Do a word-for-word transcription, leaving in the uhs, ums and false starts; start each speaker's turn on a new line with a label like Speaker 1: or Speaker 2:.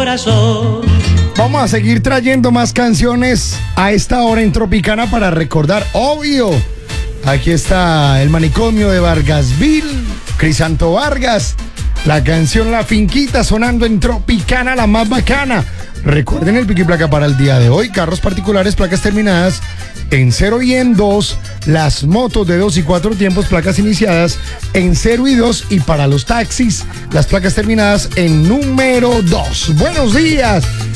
Speaker 1: corazón.
Speaker 2: Vamos a seguir trayendo más canciones a esta hora en Tropicana para recordar, obvio. Aquí está el manicomio de Vargasville, Crisanto Vargas, la canción La Finquita sonando en Tropicana, la más bacana. Recuerden el pico y placa para el día de hoy, carros particulares, placas terminadas en cero y en dos, las motos de dos y cuatro tiempos, placas iniciadas en cero y dos, y para los taxis, las placas terminadas en número dos. Buenos días,